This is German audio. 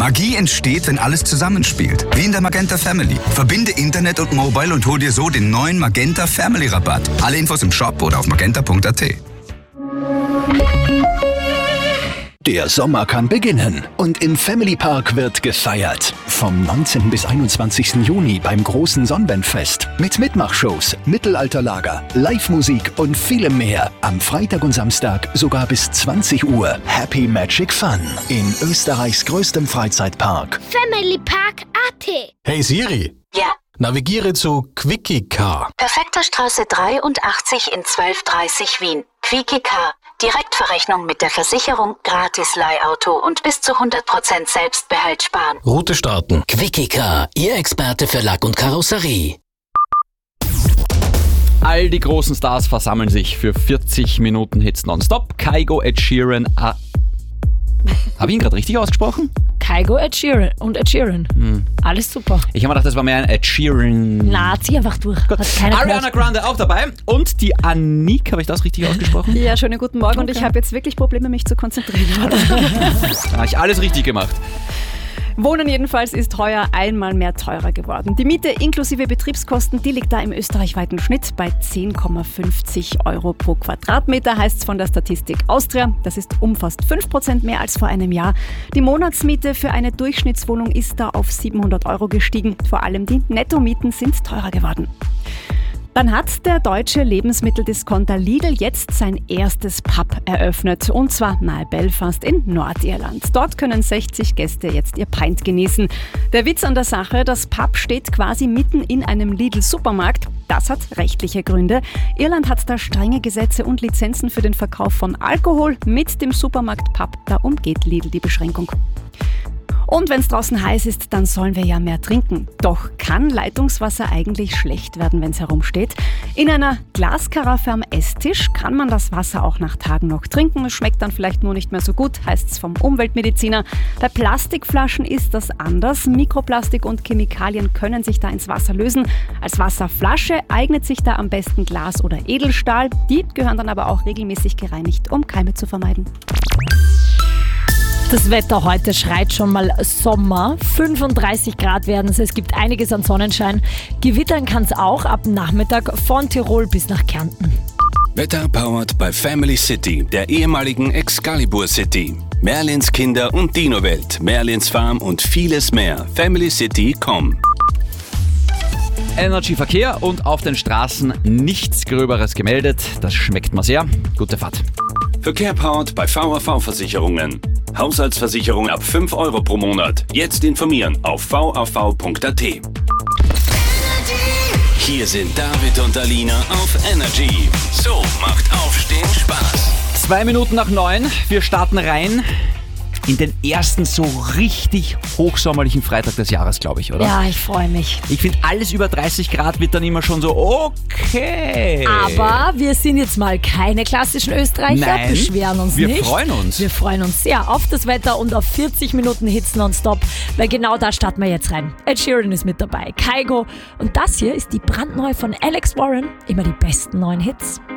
Magie entsteht, wenn alles zusammenspielt. Wie in der Magenta Family. Verbinde Internet und Mobile und hol dir so den neuen Magenta Family Rabatt. Alle Infos im Shop oder auf magenta.at. Der Sommer kann beginnen und im Family Park wird gefeiert. Vom 19. bis 21. Juni beim großen Sonnenwendfest mit Mitmachshows, Mittelalterlager, Live-Musik und vielem mehr. Am Freitag und Samstag sogar bis 20 Uhr. Happy Magic Fun in Österreichs größtem Freizeitpark. Family Park AT. Hey Siri. Ja. Navigiere zu Quickie Car. Perfekter Straße 83 in 1230 Wien. Quickie Car. Direktverrechnung mit der Versicherung, gratis Leihauto und bis zu 100% Selbstbehalt sparen. Route starten. Quickie Car, Ihr Experte für Lack und Karosserie. All die großen Stars versammeln sich für 40 Minuten Hits nonstop. Kygo, Ed Sheeran. Habe ich ihn gerade richtig ausgesprochen? Kygo, Ed Sheeran und Ed Sheeran. Alles super. Ich habe mir gedacht, das war mehr ein Ed Sheeran. Na, zieh einfach durch. Hat keiner Ariana Grande auch dabei. Und die Anik, habe ich das richtig ausgesprochen? Ja, schönen guten Morgen und ich habe jetzt wirklich Probleme, mich zu konzentrieren. Da habe ich alles richtig gemacht. Wohnen jedenfalls ist heuer einmal mehr teurer geworden. Die Miete inklusive Betriebskosten, die liegt da im österreichweiten Schnitt bei 10,50 Euro pro Quadratmeter, heißt es von der Statistik Austria. Das ist um fast 5% mehr als vor einem Jahr. Die Monatsmiete für eine Durchschnittswohnung ist da auf 700 Euro gestiegen. Vor allem die Nettomieten sind teurer geworden. Dann hat der deutsche Lebensmitteldiscounter Lidl jetzt sein erstes Pub eröffnet. Und zwar nahe Belfast in Nordirland. Dort können 60 Gäste jetzt ihr Pint genießen. Der Witz an der Sache, das Pub steht quasi mitten in einem Lidl-Supermarkt. Das hat rechtliche Gründe. Irland hat da strenge Gesetze und Lizenzen für den Verkauf von Alkohol. Mit dem Supermarkt Pub, da umgeht Lidl die Beschränkung. Und wenn es draußen heiß ist, dann sollen wir ja mehr trinken. Doch kann Leitungswasser eigentlich schlecht werden, wenn es herumsteht? In einer Glaskaraffe am Esstisch kann man das Wasser auch nach Tagen noch trinken. Es schmeckt dann vielleicht nur nicht mehr so gut, heißt es vom Umweltmediziner. Bei Plastikflaschen ist das anders. Mikroplastik und Chemikalien können sich da ins Wasser lösen. Als Wasserflasche eignet sich da am besten Glas oder Edelstahl. Die gehören dann aber auch regelmäßig gereinigt, um Keime zu vermeiden. Das Wetter heute schreit schon mal Sommer. 35 Grad werden es. Es gibt einiges an Sonnenschein. Gewittern kann es auch ab Nachmittag von Tirol bis nach Kärnten. Wetter powered by Family City, der ehemaligen Excalibur City. Merlins Kinder- und Dino-Welt, Merlins Farm und vieles mehr. FamilyCity.com. Energy Verkehr und auf den Straßen nichts Gröberes gemeldet. Das schmeckt mir sehr. Gute Fahrt. Verkehr powered by VAV-Versicherungen. Haushaltsversicherung ab 5 Euro pro Monat. Jetzt informieren auf vav.at. Hier sind David und Alina auf Energy. So macht Aufstehen Spaß. 2 Minuten nach 9. Wir starten rein in den ersten so richtig hochsommerlichen Freitag des Jahres, glaube ich, oder? Ja, ich freue mich. Ich finde, alles über 30 Grad wird dann immer schon so okay. Aber wir sind jetzt mal keine klassischen Österreicher, Nein, beschweren uns wir nicht. freuen uns. Wir freuen uns sehr auf das Wetter und auf 40 Minuten Hits nonstop, weil genau da starten wir jetzt rein. Ed Sheeran ist mit dabei, Kygo und das hier ist die brandneue von Alex Warren, immer die besten neuen Hits.